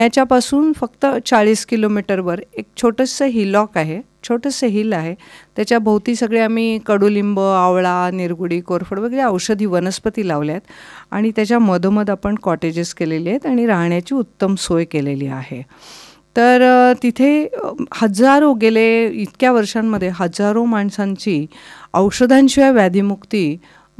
याच्यापासून फक्त 40 किलोमीटरवर एक छोटंसं हिलॉक आहे, छोटंसं हिल आहे. त्याच्या भोवती सगळे आम्ही कडुलिंब, आवळा, निरगुडी, कोरफड वगैरे औषधी वनस्पती लावल्या आहेत आणि त्याच्या मधोमध आपण कॉटेजेस केलेले आहेत आणि राहण्याची उत्तम सोय केलेली आहे. तर तिथे हजारो गेले इतक्या वर्षांमध्ये हजारो माणसांची औषधांशिवाय व्याधीमुक्ती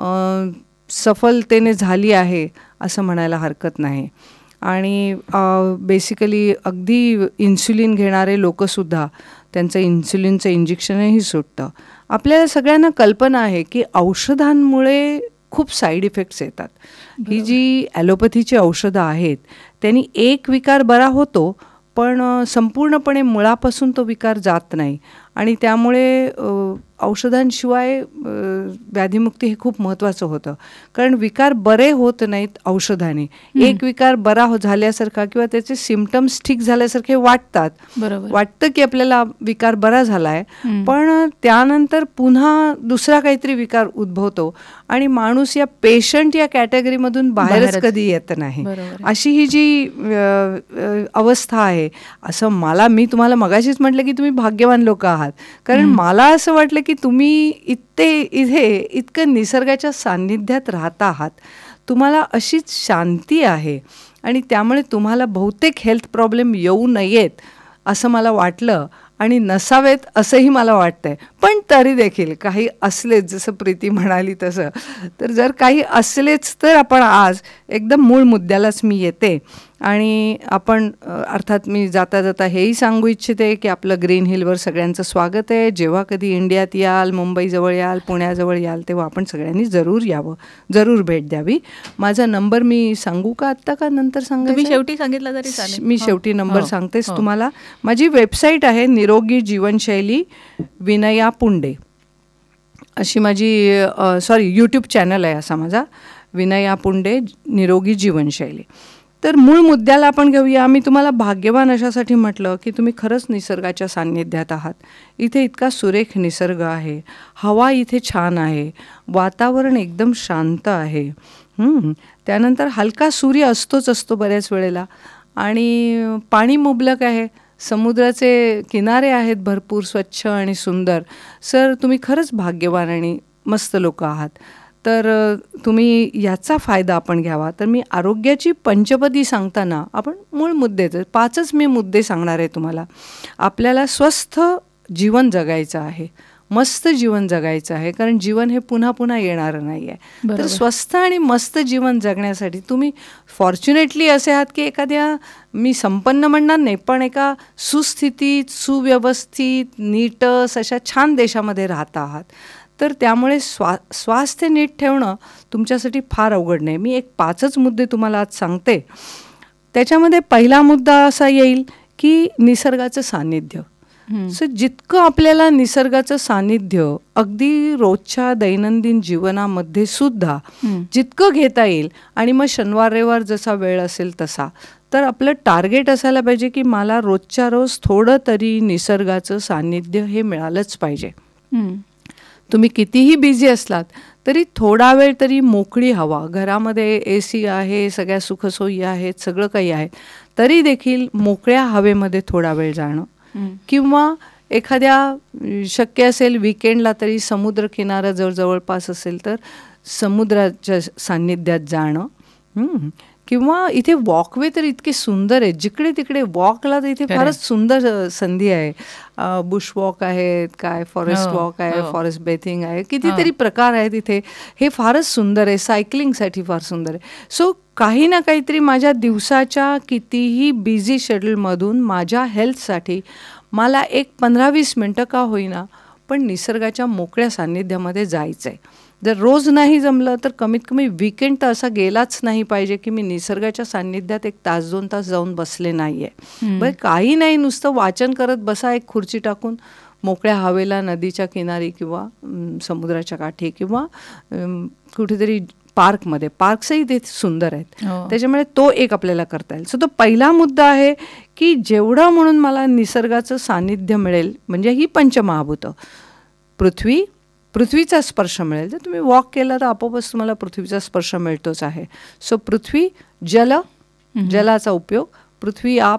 सफलतेने झाली आहे असं म्हणायला हरकत नाही. आणि बेसिकली अगदी इन्सुलिन घेणारे लोकंसुद्धा त्यांचं इन्सुलिनचं इंजेक्शनही सुटतं. आपल्याला सगळ्यांना कल्पना आहे की औषधांमुळे खूप साईड इफेक्ट्स येतात. ही जी ॲलोपॅथीची औषधं आहेत त्यांनी एक विकार बरा होतो, पण संपूर्णपणे मुळापासून तो विकार जात नाही आणि त्यामुळे औषधांशिवाय व्याधीमुक्ती हे खूप महत्त्वाचं होतं. कारण विकार बरे होत नाहीत औषधाने. एक विकार बरा झाल्यासारखा किंवा त्याचे सिम्पटम्स ठीक झाल्यासारखे वाटतात. वाटतं की आपल्याला विकार बरा झाला आहे, पण त्यानंतर पुन्हा दुसरा काहीतरी विकार उद्भवतो आणि माणूस या पेशंट या कॅटेगरीमधून बाहेरच कधी येत नाही. अशी ही जी अवस्था आहे. असं मी तुम्हाला मगाशीच म्हटलं की तुम्ही भाग्यवान लोक आहात, कारण मला असं वाटलं की तुम्ही इथे इतकं निसर्गाच्या सान्निध्यात राहता आहात, तुम्हाला अशीच शांती आहे आणि त्यामुळे तुम्हाला बहुतेक हेल्थ प्रॉब्लेम येऊ नयेत असं मला वाटलं आणि नसावेत असंही मला वाटतंय. पण तरी देखील काही असलेच, जसं प्रीती म्हणाली तसं, तर जर काही असलेच तर आपण आज एकदम मूळ मुद्द्यालाच मी येते आणि आपण अर्थात मी जाता जाता हेही सांगू इच्छिते की आपलं ग्रीन हिलवर सगळ्यांचं स्वागत आहे. जेव्हा कधी इंडियात याल, मुंबईजवळ याल, पुण्याजवळ याल, तेव्हा आपण सगळ्यांनी जरूर यावं, जरूर भेट द्यावी. माझा नंबर मी सांगू का आत्ता का नंतर सांगायचं? मी शेवटी सांगितलं तरी चालेल. मी शेवटी नंबर सांगतेच तुम्हाला. माझी वेबसाईट आहे निरोगी जीवनशैली विनया पुंडे अशी माझी यूट्यूब चॅनल आहे असा माझा, विनया पुंडे निरोगी जीवनशैली. तर मूळ मुद्द्याला आपण घेऊया. मी तुम्हाला भाग्यवान अशासाठी म्हटलं की तुम्ही खरंच निसर्गाच्या सान्निध्यात आहात. इथे इतका सुरेख निसर्ग आहे, हवा इथे छान आहे, वातावरण एकदम शांत आहे. त्यानंतर हलका सूर्य असतो बऱ्याच वेळेला आणि पाणी मुबलक आहे, समुद्राचे किनारे आहेत भरपूर स्वच्छ आणि सुंदर. सर तुम्ही खरंच भाग्यवान आणि मस्त लोक आहात. तर तुम्ही याचा फायदा आपण घ्यावा. तर मी आरोग्याची पंचपदी सांगताना आपण मूळ मुद्देच 5च मी मुद्दे सांगणार आहे तुम्हाला. आपल्याला स्वस्थ जीवन जगायचं आहे, मस्त जीवन जगायचं आहे, कारण जीवन हे पुन्हा पुन्हा येणारं नाही आहे. तर स्वस्थ आणि मस्त जीवन जगण्यासाठी तुम्ही फॉर्च्युनेटली असे आहात की एखाद्या, मी संपन्न म्हणणार नाही, पण एका सुस्थितीत, सुव्यवस्थित, नीटस अशा छान देशामध्ये राहता आहात. तर त्यामुळे स्वास्थ्य नीट ठेवणं तुमच्यासाठी फार अवघड नाही. मी एक 5च मुद्दे तुम्हाला आज सांगते. त्याच्यामध्ये पहिला मुद्दा असा येईल की निसर्गाचं सान्निध्य. सो जितकं आपल्याला निसर्गाचं सान्निध्य अगदी रोजच्या दैनंदिन जीवनामध्ये सुद्धा जितकं घेता येईल, आणि मग शनिवार रविवार जसा वेळ असेल तसा, तर आपलं टार्गेट असायला पाहिजे की मला रोजच्या रोज थोडं तरी निसर्गाचं सान्निध्य हे मिळालंच पाहिजे. तुम्ही कितीही बिझी असलात तरी थोडा वेळ तरी मोकळी हवा, घरामध्ये AC आहे, सगळ्या सुखसोयी आहेत, सगळं काही आहे, तरी देखील मोकळ्या हवेमध्ये थोडा वेळ जाणं किंवा एखाद्या शक्य असेल विकेंडला तरी समुद्रकिनारा जर जवळपास असेल तर समुद्राच्या सान्निध्यात जाणं. किंवा इथे वॉकवे तर इतके सुंदर आहेत, जिकडे तिकडे वॉकला तर इथे फारच सुंदर संधी आहे. बुश वॉक आहेत, काय फॉरेस्ट वॉक आहे, फॉरेस्ट बेथिंग आहे, कितीतरी प्रकार आहेत इथे. हे फारच सुंदर आहे, सायकलिंगसाठी फार सुंदर आहे. सो काही ना काहीतरी माझ्या दिवसाच्या कितीही बिझी शेड्यूलमधून माझ्या हेल्थसाठी मला एक 15-20 मिनटं का होईना पण निसर्गाच्या मोकळ्या सान्निध्यामध्ये जायचं आहे. जर रोज नाही जमलं तर कमीत कमी वीकेंड तर असा गेलाच नाही पाहिजे की मी निसर्गाच्या सान्निध्यात 1 तास 2 तास जाऊन बसले नाही आहे. बरं काही नाही, नुसतं वाचन करत बसा एक खुर्ची टाकून मोकळ्या हवेला, नदीच्या किनारी किंवा समुद्राच्या काठी किंवा कुठेतरी पार्कमध्ये. पार्क्सही ते सुंदर आहेत, त्याच्यामुळे तो एक आपल्याला करता येईल. सो तो पहिला मुद्दा आहे की जेवढं म्हणून मला निसर्गाचं सान्निध्य मिळेल, म्हणजे ही पंचमहाभूतं, पृथ्वीचा स्पर्श मिळेल. जर तुम्ही वॉक केला तर आपोआपच तुम्हाला पृथ्वीचा स्पर्श मिळतोच आहे. सो पृथ्वी, जलाचा उपयोग, पृथ्वी आप